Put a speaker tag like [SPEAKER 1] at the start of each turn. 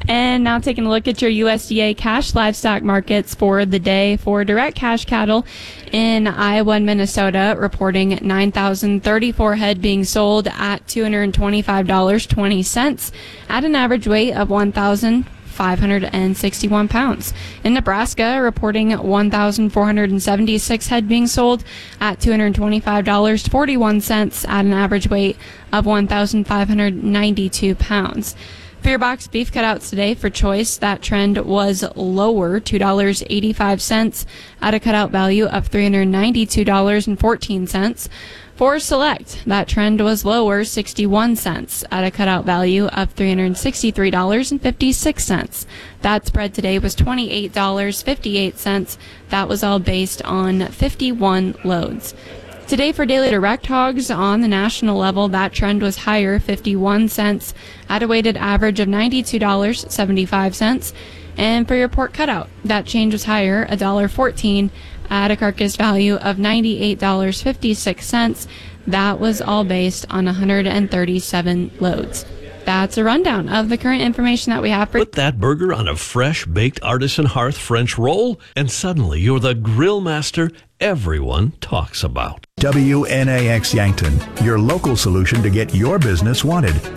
[SPEAKER 1] And now taking a look at your USDA cash livestock markets for the day. For direct cash cattle in Iowa and Minnesota, reporting 9,034 head being sold at $225.20 at an average weight of 1,561 pounds. In Nebraska, reporting 1,476 head being sold at $225.41 at an average weight of 1,592 pounds. For your box beef cutouts today for choice, that trend was lower, $2.85 at a cutout value of $392.14. For select, that trend was lower, 61 cents at a cutout value of $363.56. That spread today was $28.58. That was all based on 51 loads. Today for daily direct hogs on the national level, that trend was higher, 51 cents at a weighted average of $92.75. And for your pork cutout, that change was higher, $1.14 at a carcass value of $98.56. That was all based on 137 loads. That's a rundown of the current information that we have for.
[SPEAKER 2] Put that burger on a fresh baked artisan hearth French roll, and suddenly you're the grill master everyone talks about.
[SPEAKER 3] WNAX Yankton, your local solution to get your business wanted.